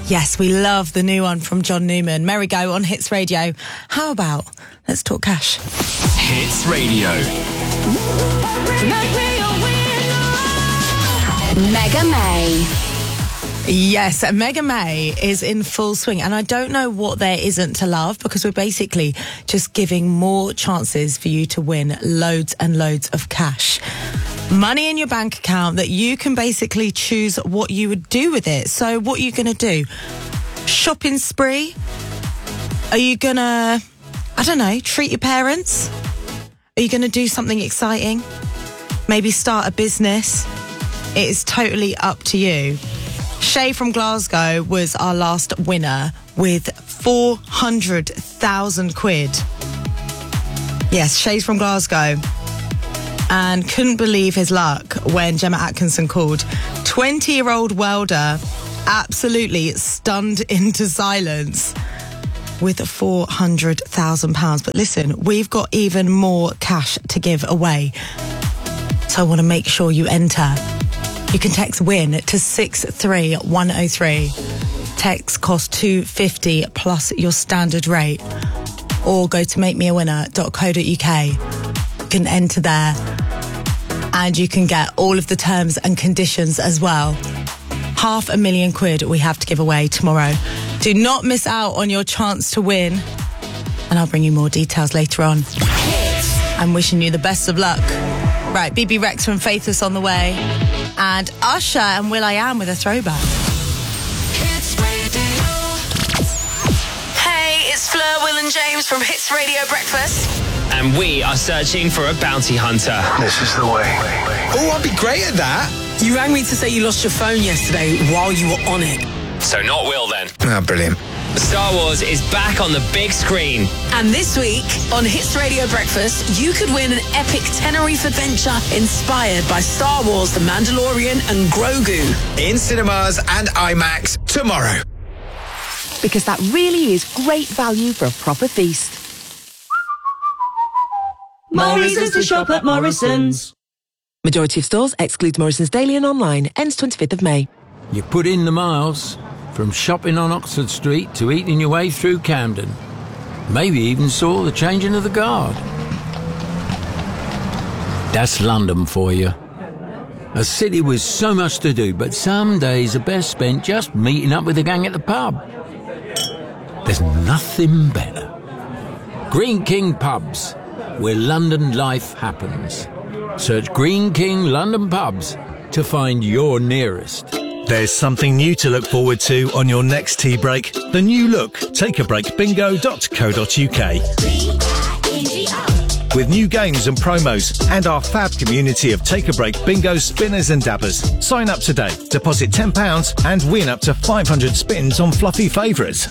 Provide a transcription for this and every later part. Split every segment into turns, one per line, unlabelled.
Yes, we love the new one from John Newman. Merry Go on Hits Radio. How about Let's Talk Cash?
Hits Radio.
Mega May.
Yes, Mega May is in full swing, and I don't know what there isn't to love, because we're basically just giving more chances for you to win loads and loads of cash. Money in your bank account that you can basically choose what you would do with it. So what are you going to do? Shopping spree? Are you going to, I don't know, treat your parents? Are you going to do something exciting? Maybe start a business? It is totally up to you. Shay from Glasgow was our last winner with 400,000 quid. Yes, Shay's from Glasgow. And couldn't believe his luck when Gemma Atkinson called. 20-year-old welder absolutely stunned into silence with £400,000. But listen, we've got even more cash to give away. So I want to make sure you enter. You can text WIN to 63103. Text cost £2.50 plus your standard rate. Or go to makemeawinner.co.uk. You can enter there and you can get all of the terms and conditions as well. £500,000 quid we have to give away tomorrow. Do not miss out on your chance to win, and I'll bring you more details later on. I'm wishing you the best of luck. Right, BB Rex from Faithless on the way, and Usher and will.i.am with a throwback. Hey, it's Fleur, Will and James from Hits Radio Breakfast.
And we are searching for a bounty hunter.
This is the way.
Oh, I'd be great at that. You rang me to say you lost your phone yesterday while you were on it.
So not Will then.
Ah, brilliant.
Star Wars is back on the big screen.
And this week on Hits Radio Breakfast, you could win an epic Tenerife adventure inspired by Star Wars, The Mandalorian and Grogu.
In cinemas and IMAX tomorrow.
Because that really is great value for a proper feast.
More reasons to shop at Morrison's.
Majority of stores excludes Morrison's daily and online. Ends 25th of May.
You put in the miles, from shopping on Oxford Street to eating your way through Camden. Maybe even saw the changing of the guard. That's London for you. A city with so much to do, but some days are best spent just meeting up with the gang at the pub. There's nothing better. Green King Pubs, where London life happens. Search Green King London Pubs to find your nearest.
There's something new to look forward to on your next tea break. The new look, takeabreakbingo.co.uk. With new games and promos and our fab community of Take a Break bingo spinners and dabbers. Sign up today, deposit £10 and win up to 500 spins on fluffy favourites.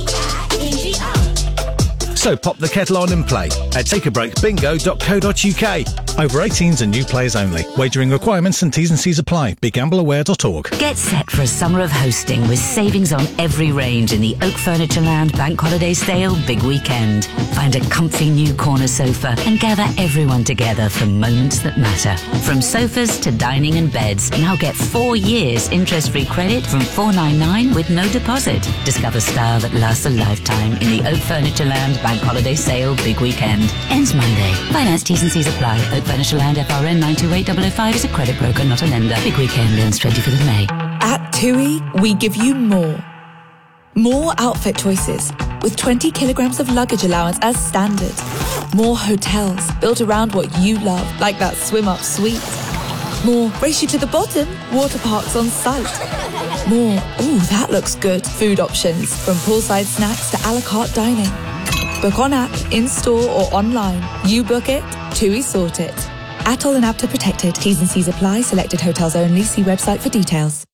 So pop the kettle on and play at takeabreakbingo.co.uk. Over 18s and new players only. Wagering requirements and T's and C's apply. BeGambleAware.org.
Get set for a summer of hosting with savings on every range in the Oak Furnitureland Bank Holiday Sale Big Weekend. Find a comfy new corner sofa and gather everyone together for moments that matter. From sofas to dining and beds, now get 4 years interest-free credit from $499 with no deposit. Discover style that lasts a lifetime in the Oak Furnitureland Bank Holiday Sale Big Weekend. Ends Monday. Finance T's and C's apply. Oak Furnitureland FRN 928005 is a credit broker, not a lender. Big Weekend ends 25th of May.
At TUI, we give you more. More outfit choices, with 20 kilograms of luggage allowance as standard. More hotels built around what you love, like that swim-up suite. More race you to the bottom, water parks on site. More, ooh, that looks good, food options, from poolside snacks to a la carte dining. Book on app, in-store or online. You book it, TUI sort it. ATOL and APTA protected. T's and C's apply. Selected hotels only. See website for details.